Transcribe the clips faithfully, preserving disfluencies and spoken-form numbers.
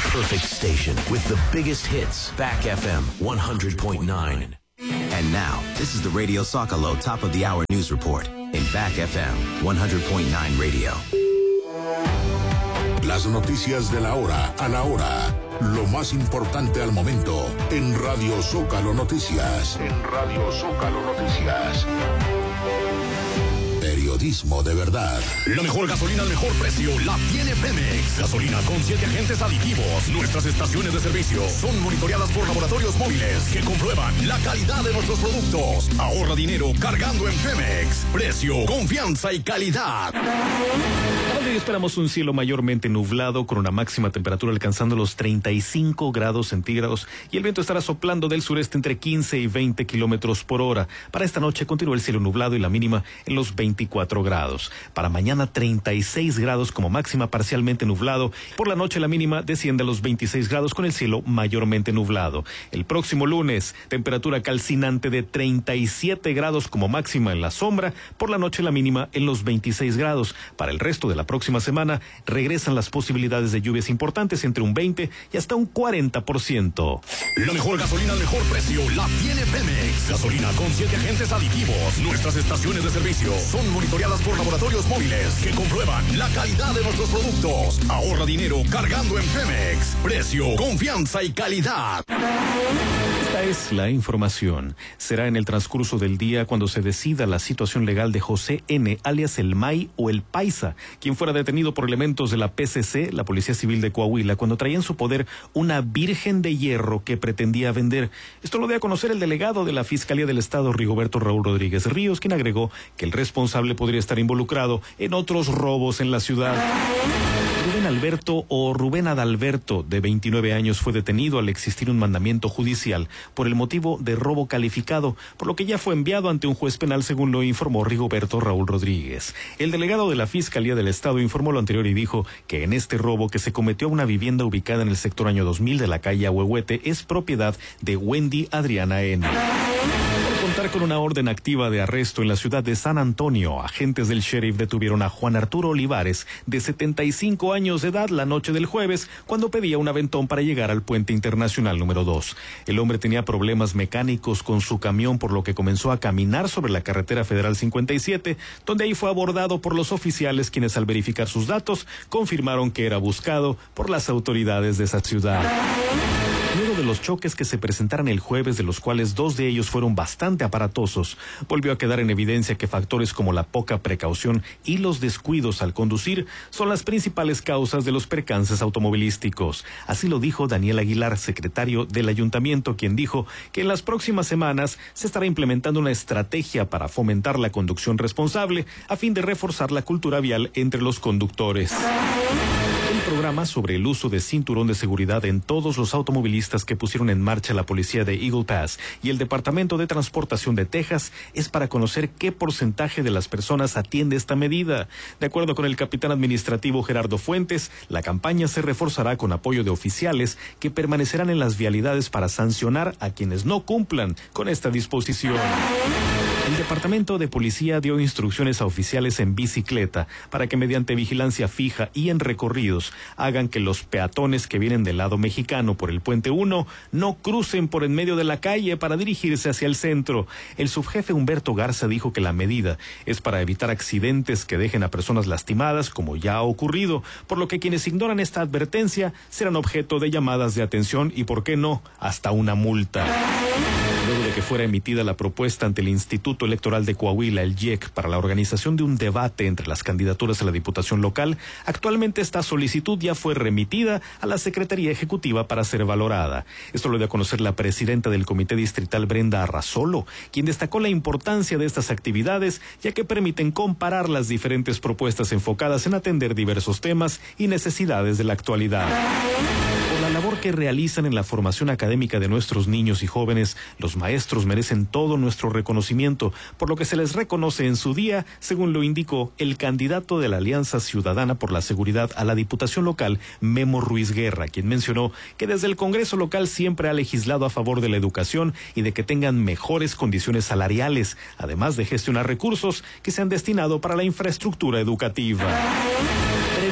perfect station with the biggest hits. Back F M one hundred point nine. And now, this is the Radio Zócalo Top of the Hour News Report in Back F M one hundred point nine Radio. Las noticias de la hora a la hora. Lo más importante al momento en Radio Zócalo Noticias. En Radio Zócalo Noticias. Periodismo de verdad. La mejor gasolina al mejor precio la tiene Pemex. Gasolina con siete agentes aditivos. Nuestras estaciones de servicio son monitoreadas por laboratorios móviles que comprueban la calidad de nuestros productos. Ahorra dinero cargando en Pemex. Precio, confianza y calidad. Hoy esperamos un cielo mayormente nublado con una máxima temperatura alcanzando los treinta y cinco grados centígrados y el viento estará soplando del sureste entre quince y veinte kilómetros por hora. Para esta noche continúa el cielo nublado y la mínima en los veinticuatro grados. Para mañana treinta y seis grados como máxima, parcialmente nublado. Por la noche la mínima desciende a los veintiséis grados con el cielo mayormente nublado. El próximo lunes, temperatura calcinante de treinta y siete grados como máxima en la sombra. Por la noche la mínima en los veintiséis grados. Para el resto de la próxima semana regresan las posibilidades de lluvias importantes entre un veinte y hasta un cuarenta por ciento. La mejor gasolina al mejor precio la tiene Pemex. Gasolina con siete agentes aditivos. Nuestras estaciones de servicio son monitoreadas por laboratorios móviles que comprueban la calidad de nuestros productos. Ahorra dinero cargando en Pemex. Precio, confianza y calidad. Esta es la información. Será en el transcurso del día cuando se decida la situación legal de José N., alias el May o el Paisa, quien fuera detenido por elementos de la P C C, la Policía Civil de Coahuila, cuando traía en su poder una virgen de hierro que pretendía vender. Esto lo dio a conocer el delegado de la Fiscalía del Estado, Rigoberto Raúl Rodríguez Ríos, quien agregó que el responsable podría estar involucrado en otros robos en la ciudad. Rubén Alberto o Rubén Adalberto, de veintinueve años, fue detenido al existir un mandamiento judicial por el motivo de robo calificado, por lo que ya fue enviado ante un juez penal, según lo informó Rigoberto Raúl Rodríguez. El delegado de la Fiscalía del Estado informó lo anterior y dijo que en este robo, que se cometió a una vivienda ubicada en el sector Año dos mil de la calle Ahuehuete, es propiedad de Wendy Adriana N. Contar con una orden activa de arresto en la ciudad de San Antonio, agentes del sheriff detuvieron a Juan Arturo Olivares, de setenta y cinco años de edad, la noche del jueves, cuando pedía un aventón para llegar al puente internacional número dos. El hombre tenía problemas mecánicos con su camión, por lo que comenzó a caminar sobre la carretera federal cincuenta y siete, donde ahí fue abordado por los oficiales, quienes al verificar sus datos confirmaron que era buscado por las autoridades de esa ciudad. Luego de los choques que se presentaron el jueves, de los cuales dos de ellos fueron bastante aparatosos, volvió a quedar en evidencia que factores como la poca precaución y los descuidos al conducir son las principales causas de los percances automovilísticos. Así lo dijo Daniel Aguilar, secretario del ayuntamiento, quien dijo que en las próximas semanas se estará implementando una estrategia para fomentar la conducción responsable a fin de reforzar la cultura vial entre los conductores. El programa sobre el uso de cinturón de seguridad en todos los automovilistas que pusieron en marcha la policía de Eagle Pass y el Departamento de Transportación de Texas es para conocer qué porcentaje de las personas atiende esta medida. De acuerdo con el capitán administrativo Gerardo Fuentes, la campaña se reforzará con apoyo de oficiales que permanecerán en las vialidades para sancionar a quienes no cumplan con esta disposición. El Departamento de Policía dio instrucciones a oficiales en bicicleta para que mediante vigilancia fija y en recorridos hagan que los peatones que vienen del lado mexicano por el Puente uno no crucen por en medio de la calle para dirigirse hacia el centro. El subjefe Humberto Garza dijo que la medida es para evitar accidentes que dejen a personas lastimadas, como ya ha ocurrido, por lo que quienes ignoran esta advertencia serán objeto de llamadas de atención y, por qué no, hasta una multa. Luego de que fuera emitida la propuesta ante el Instituto Electoral de Coahuila, el I E C, para la organización de un debate entre las candidaturas a la Diputación local, actualmente esta solicitud ya fue remitida a la Secretaría Ejecutiva para ser valorada. Esto lo dio a conocer la presidenta del Comité Distrital, Brenda Arrazolo, quien destacó la importancia de estas actividades, ya que permiten comparar las diferentes propuestas enfocadas en atender diversos temas y necesidades de la actualidad. Por la labor que realizan en la formación académica de nuestros niños y jóvenes, los maestros merecen todo nuestro reconocimiento, por lo que se les reconoce en su día, según lo indicó el candidato de la Alianza Ciudadana por la Seguridad a la Diputación local, Memo Ruiz Guerra, quien mencionó que desde el Congreso local siempre ha legislado a favor de la educación y de que tengan mejores condiciones salariales, además de gestionar recursos que se han destinado para la infraestructura educativa. Previo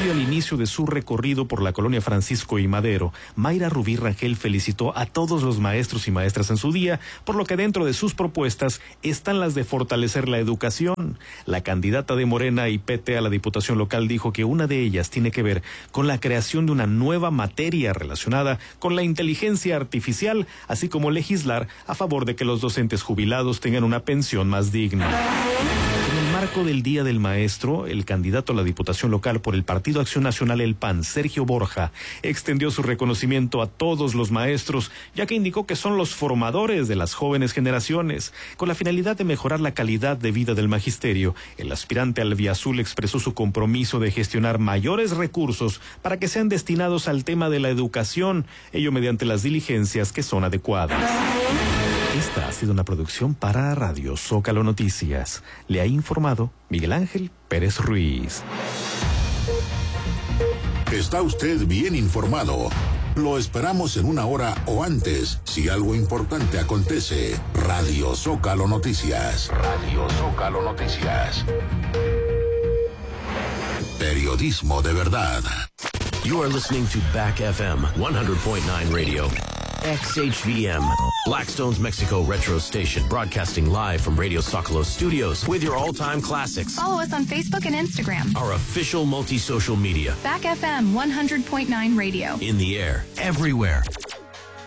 Previo al inicio de su recorrido por la colonia Francisco y Madero, Mayra Rubí Rangel felicitó a todos los maestros y maestras en su día, por lo que dentro de sus propuestas están las de fortalecer la educación. La candidata de Morena y P T a la Diputación Local dijo que una de ellas tiene que ver con la creación de una nueva materia relacionada con la inteligencia artificial, así como legislar a favor de que los docentes jubilados tengan una pensión más digna. En el marco del Día del Maestro, el candidato a la Diputación Local por el Partido Acción Nacional El P A N, Sergio Borja, extendió su reconocimiento a todos los maestros, ya que indicó que son los formadores de las jóvenes generaciones. Con la finalidad de mejorar la calidad de vida del magisterio, el aspirante albiazul expresó su compromiso de gestionar mayores recursos para que sean destinados al tema de la educación, ello mediante las diligencias que son adecuadas. Esta ha sido una producción para Radio Zócalo Noticias. Le ha informado Miguel Ángel Pérez Ruiz. Está usted bien informado. Lo esperamos en una hora o antes, si algo importante acontece. Radio Zócalo Noticias. Radio Zócalo Noticias. Periodismo de verdad. You are listening to Back F M one hundred point nine Radio. X H V M, Blackstone's Mexico Retro Station, broadcasting live from Radio Zócalo Studios with your all-time classics. Follow us on Facebook and Instagram. Our official multi-social media. Back F M one hundred point nine Radio. In the air, everywhere.